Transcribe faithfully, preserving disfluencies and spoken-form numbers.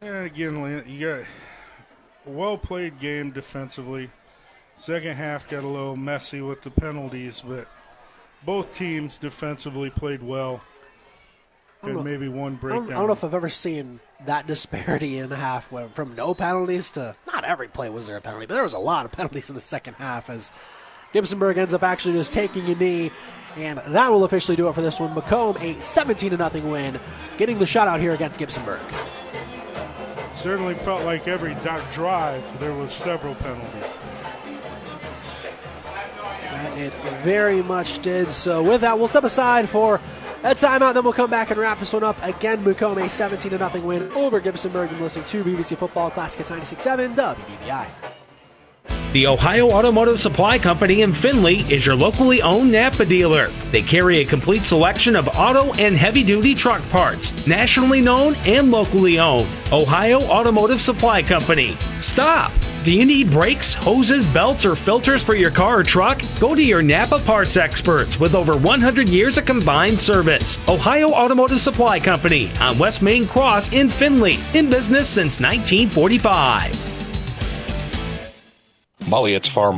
And again, you got a well-played game defensively. Second half got a little messy with the penalties, but both teams defensively played well. And maybe one breakdown. I don't, I don't know if I've ever seen that disparity in half, where from no penalties to not every play was there a penalty, but there was a lot of penalties in the second half as Gibsonburg ends up actually just taking a knee, and that will officially do it for this one. Macomb, a seventeen to nothing win, getting the shutout here against Gibsonburg. Certainly felt like every drive there was several penalties. And it very much did. So with that, we'll step aside for a timeout, then we'll come back and wrap this one up. Again, Macomb, a seventeen to nothing win over Gibsonburg. You're listening to B B C Football Classic at ninety-six point seven W D B I. The Ohio Automotive Supply Company in Findlay is your locally owned Napa dealer. They carry a complete selection of auto and heavy-duty truck parts, nationally known and locally owned. Ohio Automotive Supply Company. Stop! Do you need brakes, hoses, belts, or filters for your car or truck? Go to your Napa parts experts with over one hundred years of combined service. Ohio Automotive Supply Company on West Main Cross in Findlay. In business since nineteen forty-five. Molly, it's Farm